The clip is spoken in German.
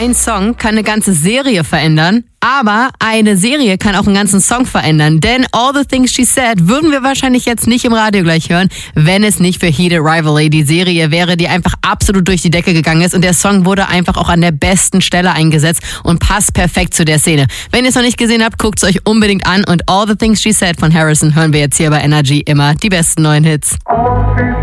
Ein Song kann eine ganze Serie verändern, aber eine Serie kann auch einen ganzen Song verändern. Denn All the Things She Said würden wir wahrscheinlich jetzt nicht im Radio gleich hören, wenn es nicht für Heated Rivalry die Serie wäre, die einfach absolut durch die Decke gegangen ist. Und der Song wurde einfach auch an der besten Stelle eingesetzt und passt perfekt zu der Szene. Wenn ihr es noch nicht gesehen habt, guckt es euch unbedingt an. Und All the Things She Said von Harrison hören wir jetzt hier bei Energy immer die besten neuen Hits.